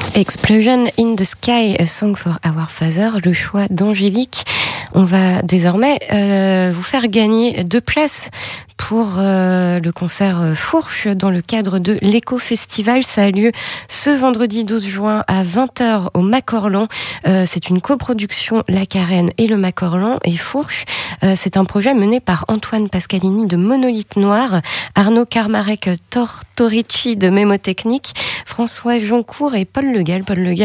Explosion in the Sky, a song for our father, le choix d'Angélique. On va désormais vous faire gagner 2 places pour le concert Fourche dans le cadre de l'Éco-Festival. Ça a lieu ce vendredi 12 juin à 20h au Macorlan. C'est une coproduction La Carène et le Macorlan et Fourche. C'est un projet mené par Antoine Pascalini de Monolithe Noir, Arnaud Carmarec Tortorici de Mémotechnique, François Joncourt et Paul Legal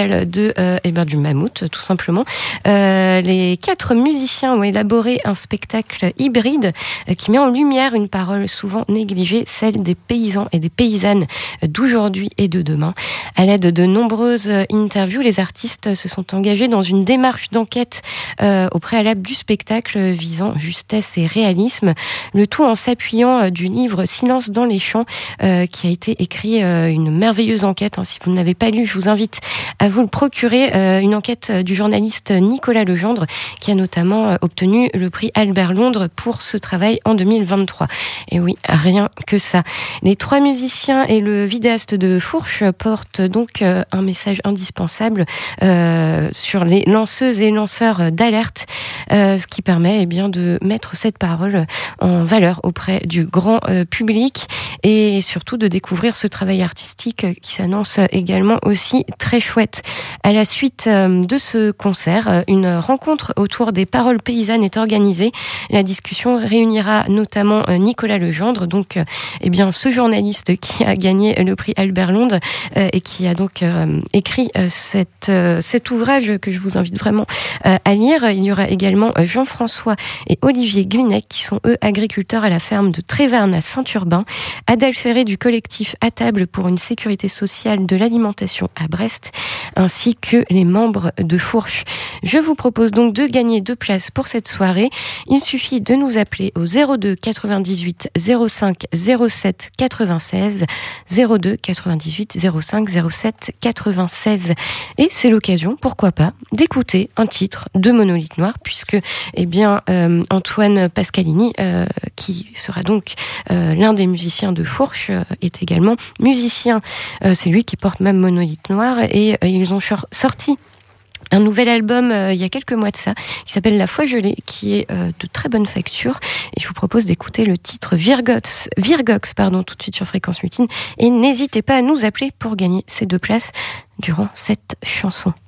du Mammouth, tout simplement. Les 4 musiciens ont élaboré un spectacle hybride qui met en lumière une parole souvent négligée, celle des paysans et des paysannes d'aujourd'hui et de demain. À l'aide de nombreuses interviews, les artistes se sont engagés dans une démarche d'enquête au préalable du spectacle visant justesse et réalisme, le tout en s'appuyant du livre Silence dans les champs qui a été écrit, une merveilleuse enquête. Si vous ne l'avez pas lu, je vous invite à vous le procurer, une enquête du journaliste Nicolas Legendre qui a notamment obtenu le prix Albert Londres pour ce travail en 2023. Et oui, rien que ça. Les 3 musiciens et le vidéaste de Fourche portent donc un message indispensable sur les lanceuses et lanceurs d'alerte, ce qui permet de mettre cette parole en valeur auprès du grand public et surtout de découvrir ce travail artistique qui s'annonce également aussi très chouette. À la suite de ce concert, une rencontre autour des paroles paysannes est organisée. La discussion réunira notamment Nicolas Legendre, donc ce journaliste qui a gagné le prix Albert Londres et qui a donc écrit cet ouvrage que je vous invite vraiment à lire. Il y aura également Jean-François et Olivier Glinec qui sont eux agriculteurs à la ferme de Tréverne à Saint-Urbain, Adèle Ferré du collectif À table pour une sécurité sociale de l'alimentation à Brest, ainsi que les membres de Fourche. Je vous propose donc de gagner 2 places pour cette soirée. Il suffit de nous appeler au 02 98 05 07 96 02 98 05 07 96 et c'est l'occasion, pourquoi pas, d'écouter un titre de Monolithe Noir puisque Antoine Pascalini qui sera donc l'un des musiciens de Fourche est également musicien. C'est lui qui porte même Monolithe Noir et ils ont sorti un nouvel album il y a quelques mois de ça qui s'appelle La Foi Gelée, qui est de très bonne facture et je vous propose d'écouter le titre Virgox tout de suite sur Fréquence Mutine et n'hésitez pas à nous appeler pour gagner ces 2 places durant cette chanson.